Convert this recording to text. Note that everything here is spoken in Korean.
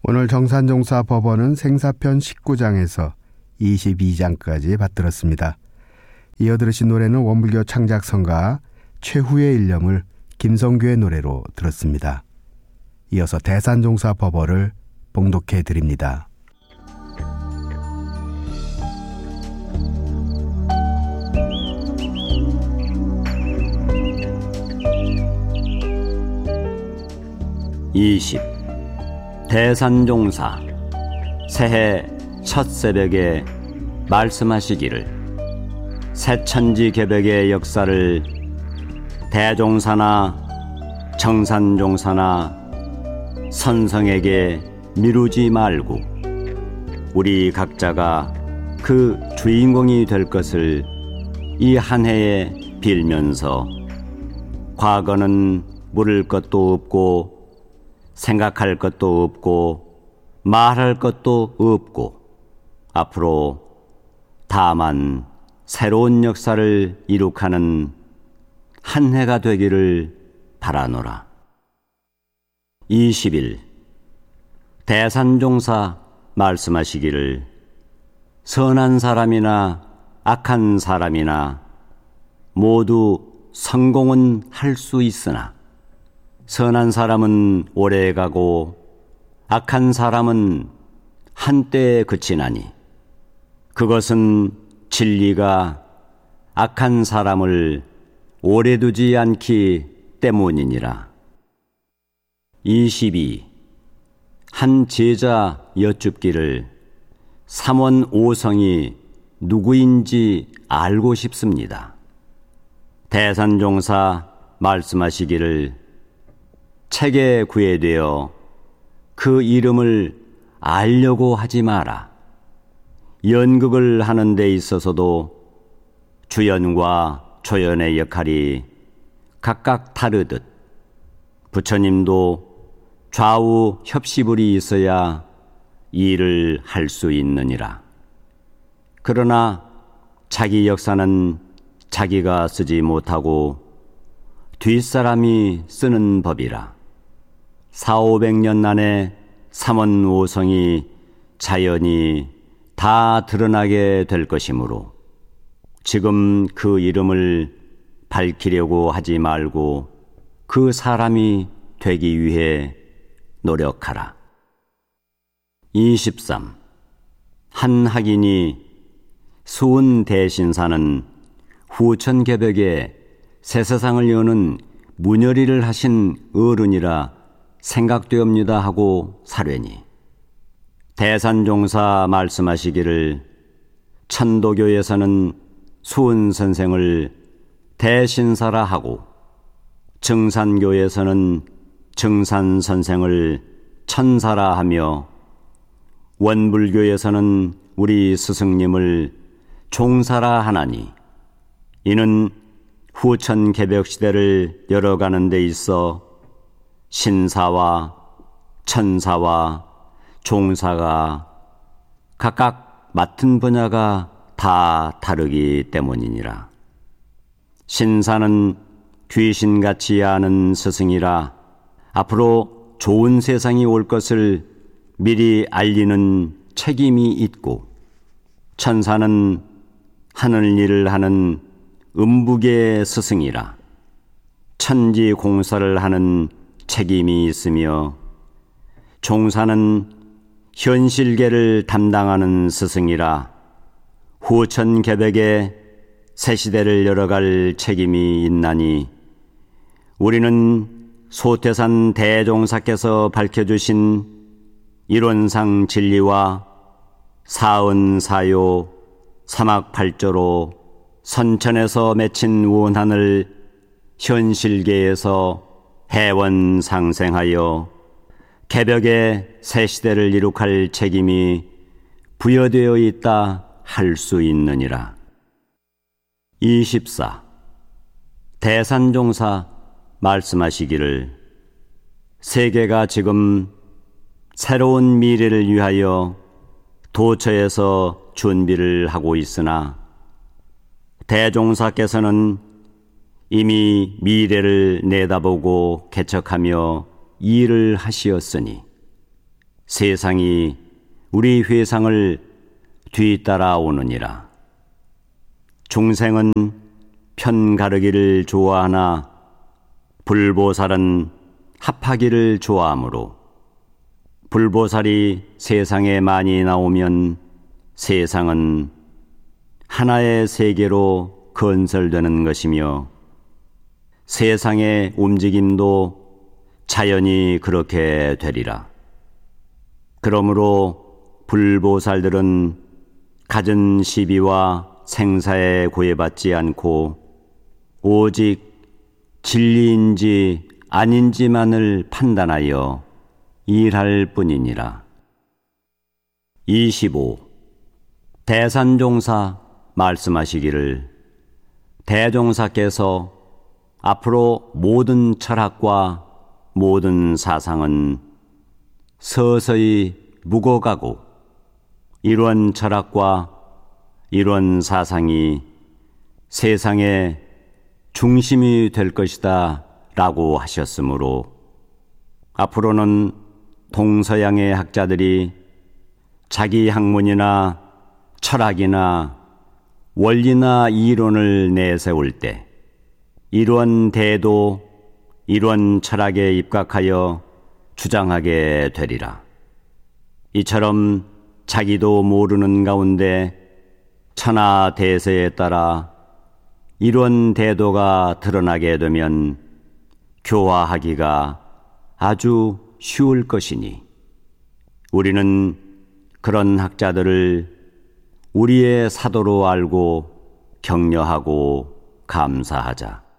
오늘 정산종사 법원은 생사편 19장에서 22장까지 받들었습니다. 이어 들으신 노래는 원불교 창작성가 최후의 일념을 김성규의 노래로 들었습니다. 이어서 대산종사 법어를 봉독해 드립니다. 대산종사 새해 첫 새벽에 말씀하시기를 새천지개벽의 역사를 대종사나 정산종사나 선성에게 미루지 말고 우리 각자가 그 주인공이 될 것을 이 한 해에 빌면서 과거는 물을 것도 없고 생각할 것도 없고 말할 것도 없고 앞으로 다만 새로운 역사를 이룩하는 한 해가 되기를 바라노라. 20일 대산종사 말씀하시기를 선한 사람이나 악한 사람이나 모두 성공은 할 수 있으나 선한 사람은 오래 가고 악한 사람은 한때에 그치나니 그것은 진리가 악한 사람을 오래 두지 않기 때문이니라. 22. 한 제자 여쭙기를 삼원 오성이 누구인지 알고 싶습니다. 대산종사 말씀하시기를 책에 구애되어 그 이름을 알려고 하지 마라. 연극을 하는 데 있어서도 주연과 조연의 역할이 각각 다르듯 부처님도 좌우 협시불이 있어야 일을 할 수 있느니라. 그러나 자기 역사는 자기가 쓰지 못하고 뒷사람이 쓰는 법이라. 400~500년 안에 삼원오성이 자연히 다 드러나게 될 것이므로 지금 그 이름을 밝히려고 하지 말고 그 사람이 되기 위해 노력하라. 23. 한 학인이 수은 대신사는 후천개벽에 새 세상을 여는 문열이를 하신 어른이라 생각되옵니다 하고 사뢰니 대산종사 말씀하시기를 천도교에서는 수은 선생을 대신사라 하고 증산교에서는 증산 선생을 천사라 하며 원불교에서는 우리 스승님을 종사라 하나니 이는 후천 개벽 시대를 열어가는 데 있어 신사와 천사와 종사가 각각 맡은 분야가 다 다르기 때문이니라. 신사는 귀신같이 아는 스승이라 앞으로 좋은 세상이 올 것을 미리 알리는 책임이 있고, 천사는 하늘 일을 하는 음북의 스승이라 천지 공사를 하는 책임이 있으며, 종사는 현실계를 담당하는 스승이라 후천개벽에 새 시대를 열어갈 책임이 있나니, 우리는 소태산 대종사께서 밝혀주신 이론상 진리와 사은사요 사막팔조로 선천에서 맺힌 원한을 현실계에서 해원상생하여 개벽의 새 시대를 이룩할 책임이 부여되어 있다 할 수 있느니라. 24. 대산종사 말씀하시기를 세계가 지금 새로운 미래를 위하여 도처에서 준비를 하고 있으나, 대종사께서는 이미 미래를 내다보고 개척하며 일을 하시었으니 세상이 우리 회상을 뒤따라오느니라. 중생은 편가르기를 좋아하나 불보살은 합하기를 좋아하므로 불보살이 세상에 많이 나오면 세상은 하나의 세계로 건설되는 것이며 세상의 움직임도 자연히 그렇게 되리라. 그러므로 불보살들은 갖은 시비와 생사에 구애받지 않고 오직 진리인지 아닌지만을 판단하여 일할 뿐이니라. 25. 대산종사 말씀하시기를 대종사께서 앞으로 모든 철학과 모든 사상은 서서히 묵어가고 이런 철학과 이런 사상이 세상의 중심이 될 것이다 라고 하셨으므로 앞으로는 동서양의 학자들이 자기 학문이나 철학이나 원리나 이론을 내세울 때 이런 대도 이런 철학에 입각하여 주장하게 되리라. 이처럼 자기도 모르는 가운데 천하 대세에 따라 이런 대도가 드러나게 되면 교화하기가 아주 쉬울 것이니 우리는 그런 학자들을 우리의 사도로 알고 격려하고 감사하자.